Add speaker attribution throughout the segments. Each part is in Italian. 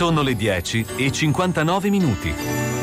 Speaker 1: Sono le 10:59.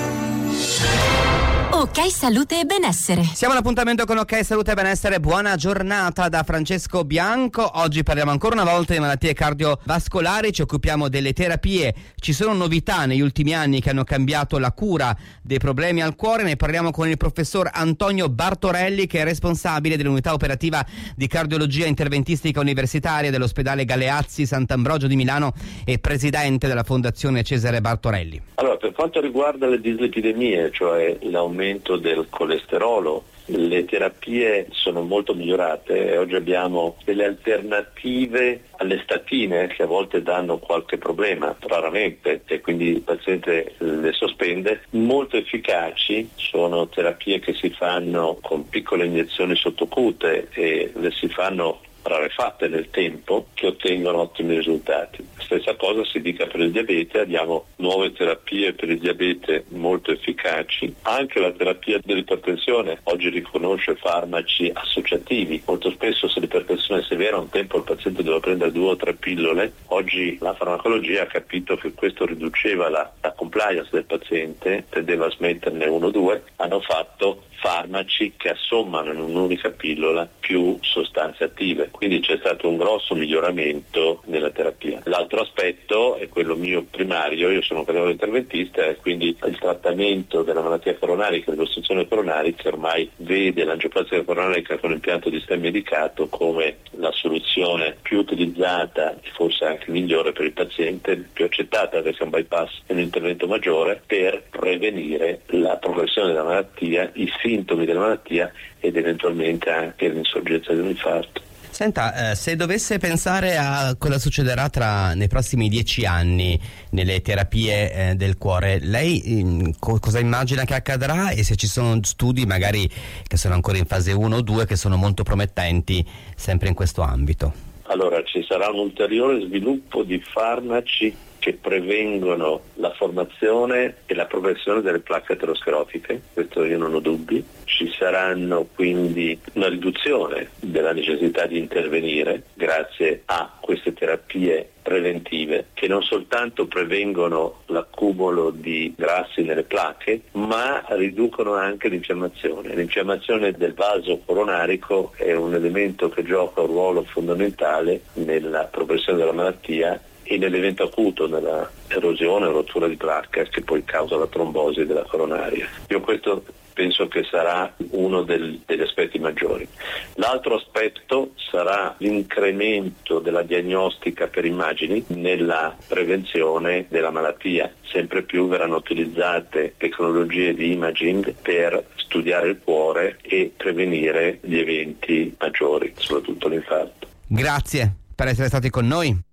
Speaker 2: Ok Salute e Benessere.
Speaker 3: Siamo all'appuntamento con Ok Salute e Benessere. Buona giornata da Francesco Bianco. Oggi parliamo ancora una volta di malattie cardiovascolari, ci occupiamo delle terapie. Ci sono novità negli ultimi anni che hanno cambiato la cura dei problemi al cuore. Ne parliamo con il professor Antonio Bartorelli, che è responsabile dell'unità operativa di cardiologia interventistica universitaria dell'ospedale Galeazzi Sant'Ambrogio di Milano e presidente della Fondazione Cesare Bartorelli.
Speaker 4: Allora, per quanto riguarda le dislipidemie, cioè l'aumento del colesterolo, le terapie sono molto migliorate e oggi abbiamo delle alternative alle statine che a volte danno qualche problema, raramente, e quindi il paziente le sospende, molto efficaci. Sono terapie che si fanno con piccole iniezioni sottocute e le si fanno rarefatte nel tempo, che ottengono ottimi risultati. Stessa cosa si dica per il diabete, abbiamo nuove terapie per il diabete molto efficaci. Anche la terapia dell'ipertensione oggi riconosce farmaci associativi. Molto spesso, se l'ipertensione è severa, un tempo il paziente doveva prendere 2 o 3 pillole. Oggi la farmacologia ha capito che questo riduceva la compliance del paziente, tendeva a smetterne 1 o 2, hanno fatto farmaci che assommano in un'unica pillola più sostanze attive, quindi c'è stato un grosso miglioramento nella terapia. L'altro aspetto è quello mio primario, io sono un cardiologo interventista e quindi il trattamento della malattia coronarica, dell'ostruzione coronarica, ormai vede l'angioplastica coronarica con impianto di stem medicato come la soluzione più utilizzata e forse anche migliore per il paziente, più accettata, perché un bypass è un intervento maggiore per prevenire la progressione della malattia, i sintomi della malattia ed eventualmente anche l'insorgenza di un infarto.
Speaker 3: Senta, se dovesse pensare a cosa succederà nei prossimi 10 anni nelle terapie del cuore, lei cosa immagina che accadrà e se ci sono studi magari che sono ancora in fase 1 o 2 che sono molto promettenti sempre in questo ambito?
Speaker 4: Allora, ci sarà un ulteriore sviluppo di farmaci che prevengono la formazione e la progressione delle placche aterosclerotiche, questo io non ho dubbi. Ci saranno quindi una riduzione della necessità di intervenire grazie a queste terapie preventive che non soltanto prevengono l'accumulo di grassi nelle placche, ma riducono anche l'infiammazione. L'infiammazione del vaso coronarico è un elemento che gioca un ruolo fondamentale nella progressione della malattia e nell'evento acuto, nella erosione o rottura di placca che poi causa la trombosi della coronaria. Io questo penso che sarà uno degli aspetti maggiori. L'altro aspetto sarà l'incremento della diagnostica per immagini nella prevenzione della malattia. Sempre più verranno utilizzate tecnologie di imaging per studiare il cuore e prevenire gli eventi maggiori, soprattutto l'infarto.
Speaker 3: Grazie per essere stati con noi.